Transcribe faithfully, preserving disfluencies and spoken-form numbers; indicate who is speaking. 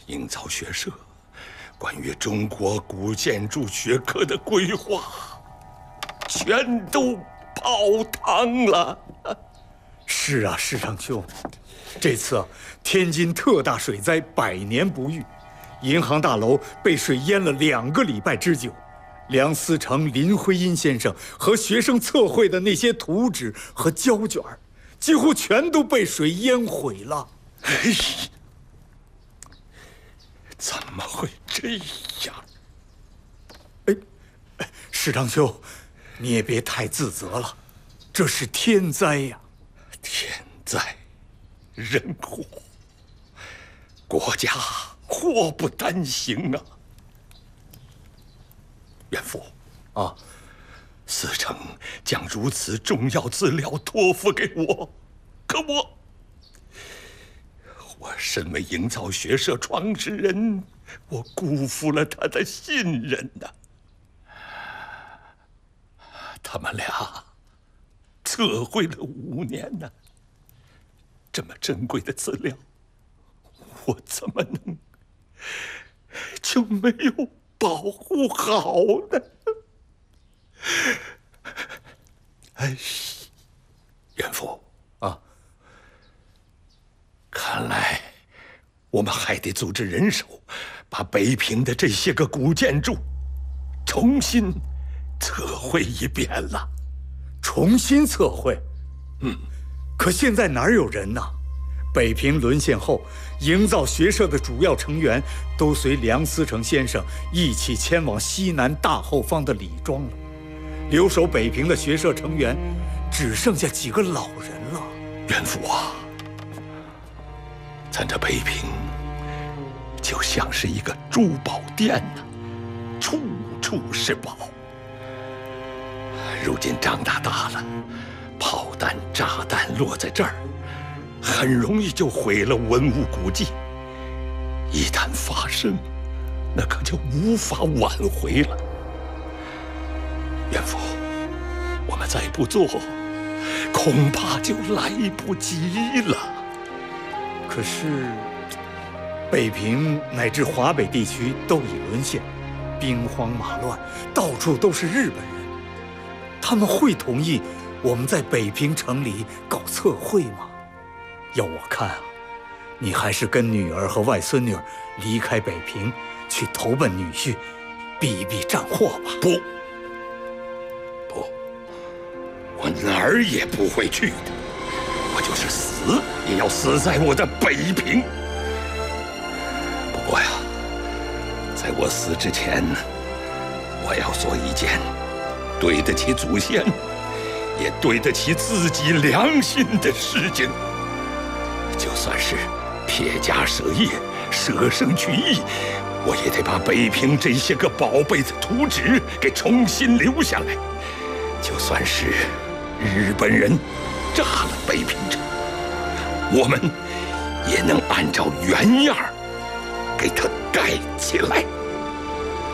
Speaker 1: 营造学社关于中国古建筑学科的规划，全都泡汤了。
Speaker 2: 是啊，师长兄，这次天津特大水灾百年不遇，银行大楼被水淹了两个礼拜之久。 梁思成、林徽因先生和学生测绘的那些图纸和胶卷，几乎全都被水淹毁了。
Speaker 1: 哎，怎么会这样？
Speaker 2: 哎，师长兄，你也别太自责了，这是天灾呀！
Speaker 1: 天灾，人祸，国家祸不单行啊！ 岳父，
Speaker 2: 啊，
Speaker 1: 思成将如此重要资料托付给我，可我，我身为营造学社创始人，我辜负了他的信任呐。他们俩测绘了五年呢，这么珍贵的资料，我怎么能就没有？ 保护好呢！哎，岳父
Speaker 2: 啊，
Speaker 1: 看来我们还得组织人手，把北平的这些个古建筑重新测绘一遍了。
Speaker 2: 重新测绘？
Speaker 1: 嗯，
Speaker 2: 可现在哪有人呢？ 北平沦陷后，营造学社的主要成员都随梁思成先生一起迁往西南大后方的李庄了。留守北平的学社成员只剩下几个老人了。
Speaker 1: 岳父啊，咱这北平就像是一个珠宝店呐，处处是宝。如今长大大了，炮弹、炸弹落在这儿。 很容易就毁了文物古迹，一旦发生，那可就无法挽回了。岳父，我们再不做，恐怕就来不及了。
Speaker 2: 可是，北平乃至华北地区都已沦陷，兵荒马乱，到处都是日本人，他们会同意我们在北平城里搞测绘吗？ 要我看啊，你还是跟女儿和外孙女离开北平，去投奔女婿，避一避战祸吧。
Speaker 1: 不，不，我哪儿也不会去的。我就是死，也要死在我的北平。不过呀，在我死之前，我要做一件对得起祖先，也对得起自己良心的事情。 就算是撇家舍业、舍生取义，我也得把北平这些个宝贝的图纸给重新留下来。就算是日本人炸了北平城，我们也能按照原样给它盖起来。